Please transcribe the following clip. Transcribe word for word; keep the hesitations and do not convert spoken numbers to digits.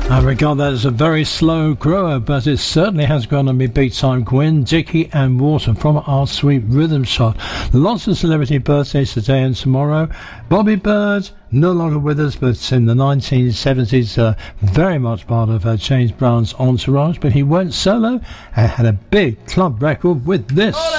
I regard that as a very slow grower, but it certainly has gone on me big time. Gwen, Dickie and Water from our sweet rhythm shot. Lots of celebrity birthdays today and tomorrow. Bobby Bird, no longer with us, but in the nineteen seventies, uh, very much part of uh, James Brown's entourage, but he went solo and had a big club record with this.